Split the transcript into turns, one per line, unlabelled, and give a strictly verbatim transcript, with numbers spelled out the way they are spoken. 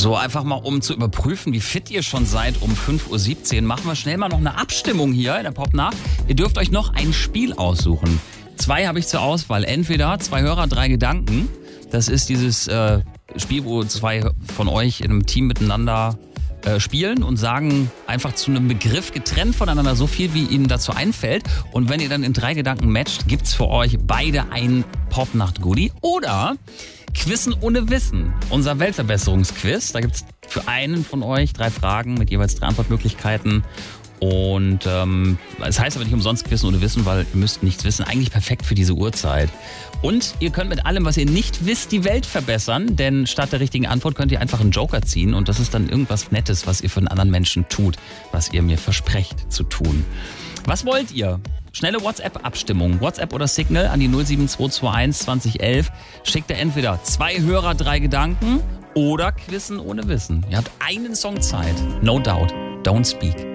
So, einfach mal, um zu überprüfen, wie fit ihr schon seid um fünf Uhr siebzehn, machen wir schnell mal noch eine Abstimmung hier in der Popnacht. Ihr dürft euch noch ein Spiel aussuchen. Zwei habe ich zur Auswahl. Entweder zwei Hörer, drei Gedanken. Das ist dieses äh, Spiel, wo zwei von euch in einem Team miteinander äh, spielen und sagen einfach zu einem Begriff getrennt voneinander so viel, wie ihnen dazu einfällt. Und wenn ihr dann in drei Gedanken matcht, gibt's für euch beide ein Popnacht-Goodie. Oder Quizzen ohne Wissen, unser Weltverbesserungsquiz. Da gibt's für einen von euch drei Fragen mit jeweils drei Antwortmöglichkeiten. Und ähm, es heißt aber nicht umsonst Quizzen ohne Wissen, weil ihr müsst nichts wissen. Eigentlich perfekt für diese Uhrzeit. Und ihr könnt mit allem, was ihr nicht wisst, die Welt verbessern. Denn statt der richtigen Antwort könnt ihr einfach einen Joker ziehen. Und das ist dann irgendwas Nettes, was ihr für einen anderen Menschen tut, was ihr mir versprecht zu tun. Was wollt ihr? Schnelle WhatsApp-Abstimmung. WhatsApp oder Signal an die null sieben zwei zwei eins zwanzig elf. Schickt ihr entweder zwei Hörer, drei Gedanken oder Quizzen ohne Wissen. Ihr habt einen Song Zeit. No doubt. Don't speak.